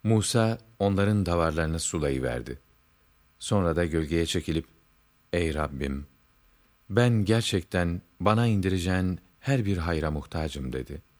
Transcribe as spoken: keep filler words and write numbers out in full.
Musa onların davarlarını sulayıverdi. Sonra da gölgeye çekilip, ey Rabbim, ben gerçekten bana indireceğin her bir hayra muhtacım dedi.